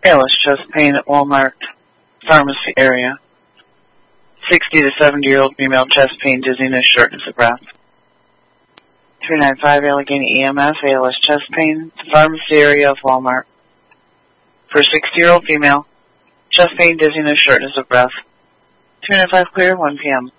ALS chest pain at Walmart pharmacy area. 60 to 70-year-old female, chest pain, dizziness, shortness of breath. 395 Allegheny EMS, ALS chest pain, pharmacy area of Walmart. For 60-year-old female, chest pain, dizziness, shortness of breath. 295 clear, 1 p.m.